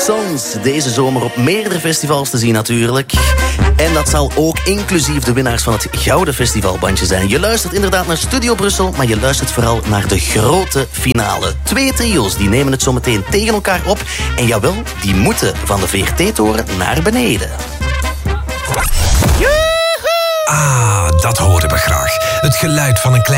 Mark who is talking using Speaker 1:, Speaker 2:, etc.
Speaker 1: Sons. Deze zomer op meerdere festivals te zien natuurlijk. En dat zal ook inclusief de winnaars van het Gouden Festivalbandje zijn. Je luistert inderdaad naar Studio Brussel, maar je luistert vooral naar de grote finale. 2 trio's die nemen het zo meteen tegen elkaar op. En jawel, die moeten van de VRT-toren naar beneden.
Speaker 2: Ah, dat horen we graag. Het geluid van een klein